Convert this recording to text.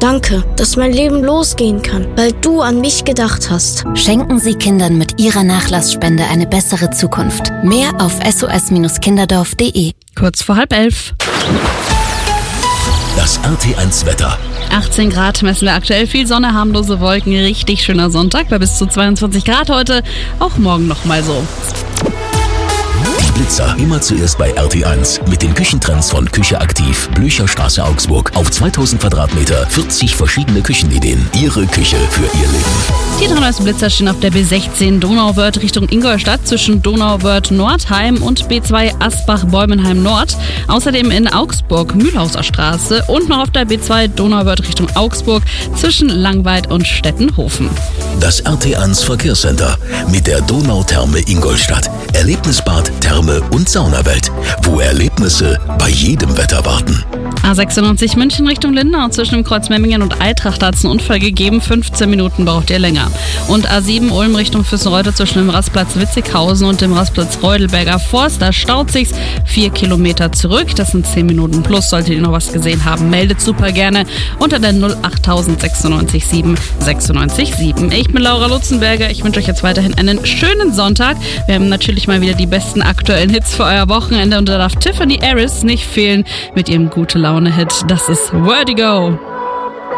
Danke, dass mein Leben losgehen kann, weil du an mich gedacht hast. Schenken Sie Kindern mit Ihrer Nachlassspende eine bessere Zukunft. Mehr auf sos-kinderdorf.de. Kurz vor 10:30. Das RT1 Wetter. 18 Grad messen wir aktuell, viel Sonne, harmlose Wolken, richtig schöner Sonntag bei bis zu 22 Grad heute, auch morgen nochmal so. Die Blitzer immer zuerst bei RT1 mit den Küchentrends von Küche aktiv, Blücherstraße Augsburg. Auf 2000 Quadratmeter 40 verschiedene Küchenideen. Ihre Küche für Ihr Leben. Die 3 neuesten Blitzer stehen auf der B16 Donauwörth Richtung Ingolstadt zwischen Donauwörth Nordheim und B2 Asbach-Bäumenheim Nord. Außerdem in Augsburg Mühlhauser Straße und noch auf der B2 Donauwörth Richtung Augsburg zwischen Langweid und Stettenhofen. Das RT1 Verkehrscenter mit der Donautherme Ingolstadt. Erlebnisbad, Therme und Saunawelt, wo Erlebnisse bei jedem Wetter warten. A96 München Richtung Lindau zwischen dem Kreuz Memmingen und Eintracht hat es einen Unfall gegeben. 15 Minuten braucht ihr länger. Und A7 Ulm Richtung Füssenreuter zwischen dem Rastplatz Witzighausen und dem Rastplatz Reudelberger Forst. Da staut sich's 4 Kilometer zurück. Das sind 10 Minuten plus. Solltet ihr noch was gesehen haben, meldet super gerne unter der 08096 7 96 7. Ich bin Laura Lutzenberger. Ich wünsche euch jetzt weiterhin einen schönen Sonntag. Wir haben natürlich mal wieder die besten aktuellen Hits für euer Wochenende und da darf Tiffany Harris nicht fehlen mit ihrem Gute-Laune-Hit. Das ist Vertigo.